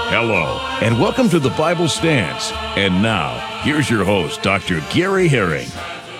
Hello, and welcome to the Bible Stands. And now, here's your host, Dr. Gary Herring.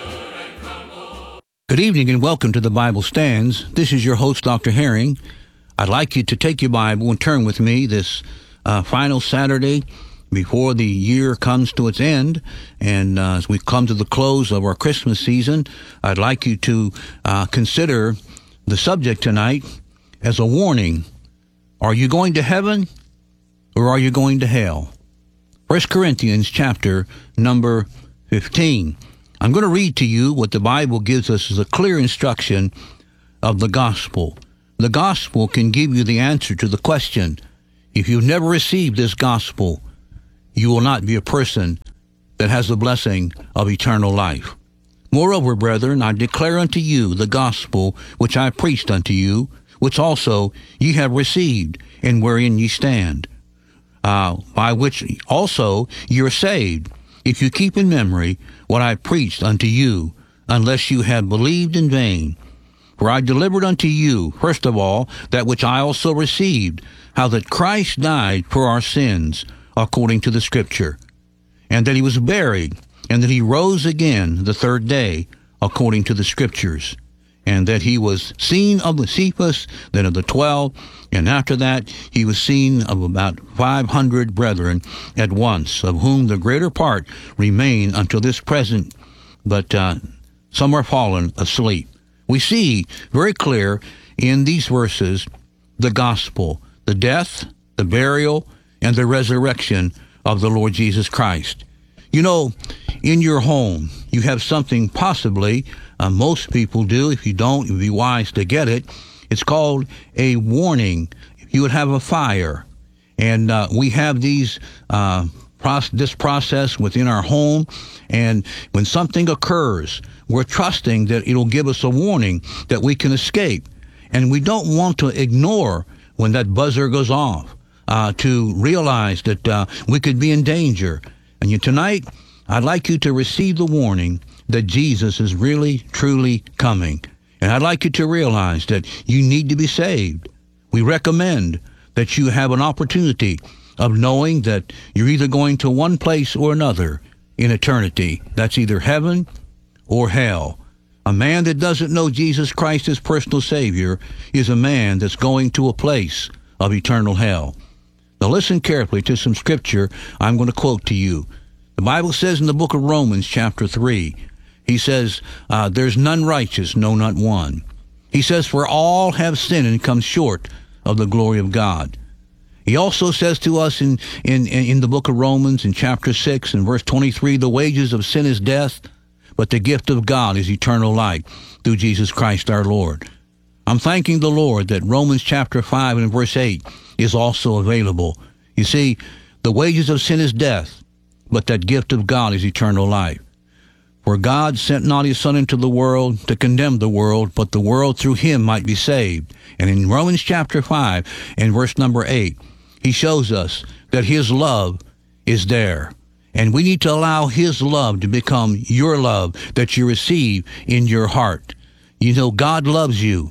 Good evening and welcome to the Bible Stands. This is your host, Dr. Herring. I'd like you to take your Bible and turn with me this final Saturday before the year comes to its end. And as we come to the close of our Christmas season, I'd like you to consider the subject tonight as a warning. Are you going to heaven or are you going to hell? 1 Corinthians chapter number 15. I'm going to read to you what the Bible gives us as a clear instruction of the gospel. The gospel can give you the answer to the question. If you've never received this gospel, you will not be a person that has the blessing of eternal life. Moreover, brethren, I declare unto you the gospel which I preached unto you, which also ye have received, and wherein ye stand, by which also ye are saved, if you keep in memory what I preached unto you, unless you have believed in vain. For I delivered unto you, first of all, that which I also received, how that Christ died for our sins, according to the Scripture, and that he was buried, and that he rose again the third day, according to the Scriptures, and that he was seen of the Cephas, then of the 12, and after that he was seen of about 500 brethren at once, of whom the greater part remain until this present, but some are fallen asleep. We see very clear in these verses the gospel, the death, the burial, and the resurrection of the Lord Jesus Christ. You know, in your home, you have something possibly, most people do. If you don't, it would be wise to get it. It's called a warning. You would have a fire. And we have this process within our home. And when something occurs, we're trusting that it'll give us a warning that we can escape. And we don't want to ignore when that buzzer goes off to realize that we could be in danger. And tonight, I'd like you to receive the warning that Jesus is really, truly coming. And I'd like you to realize that you need to be saved. We recommend that you have an opportunity of knowing that you're either going to one place or another in eternity. That's either heaven or hell. A man that doesn't know Jesus Christ as personal Savior is a man that's going to a place of eternal hell. Now listen carefully to some scripture I'm going to quote to you. The Bible says in the book of Romans chapter 3, he says, there's none righteous, no, not one. He says, for all have sinned and come short of the glory of God. He also says to us in the book of Romans in chapter 6 and verse 23, the wages of sin is death, but the gift of God is eternal life through Jesus Christ our Lord. I'm thanking the Lord that Romans chapter 5 and verse 8 is also available. You see, the wages of sin is death, but that gift of God is eternal life. For God sent not his Son into the world to condemn the world, but the world through him might be saved. And in Romans chapter 5 and verse number 8, he shows us that his love is there. And we need to allow his love to become your love that you receive in your heart. You know, God loves you.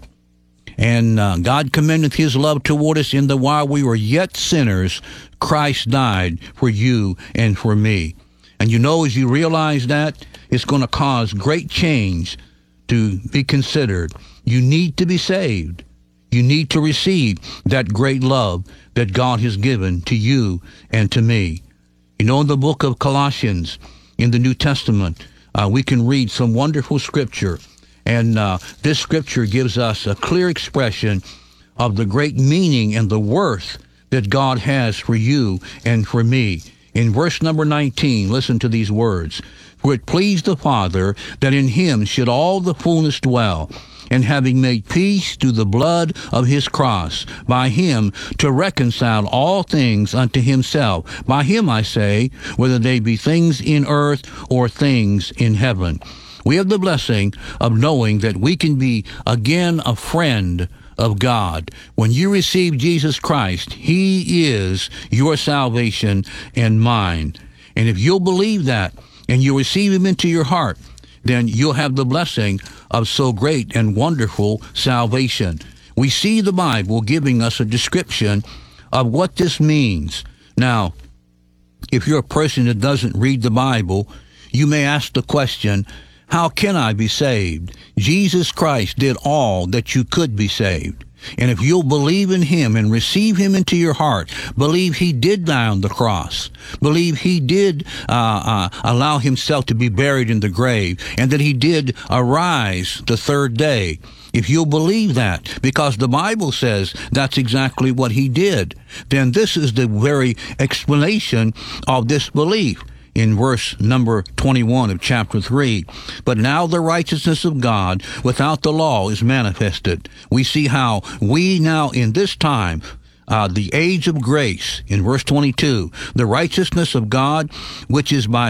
And God commendeth his love toward us in that while we were yet sinners, Christ died for you and for me. And you know, as you realize that, it's going to cause great change to be considered. You need to be saved. You need to receive that great love that God has given to you and to me. You know, in the book of Colossians, in the New Testament, we can read some wonderful scripture. And this scripture gives us a clear expression of the great meaning and the worth that God has for you and for me. In verse number 19, listen to these words. For it pleased the Father that in him should all the fullness dwell, and having made peace through the blood of his cross, by him to reconcile all things unto himself. By him, I say, whether they be things in earth or things in heaven. We have the blessing of knowing that we can be again a friend of God. When you receive Jesus Christ, he is your salvation and mine. And if you'll believe that and you receive him into your heart, then you'll have the blessing of so great and wonderful salvation. We see the Bible giving us a description of what this means. Now, if you're a person that doesn't read the Bible, you may ask the question, how can I be saved? Jesus Christ did all that you could be saved. And if you'll believe in him and receive him into your heart, believe he did die on the cross, believe he did allow himself to be buried in the grave, and that he did arise the third day, if you'll believe that, because the Bible says that's exactly what he did, then this is the very explanation of this belief. In verse number 21 of chapter 3, but now the righteousness of God without the law is manifested. We see how we now in this time, the age of grace, in verse 22, the righteousness of God, which is by